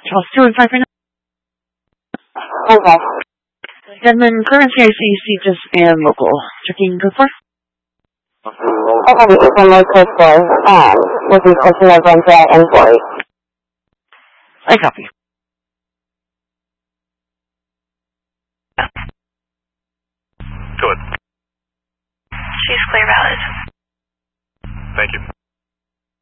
Charles Stewart, 5 Okay. Denman, current CIC, just and local. Checking code 4. Okay, this is one more code 4. Looking customer rental inquiry. I copy.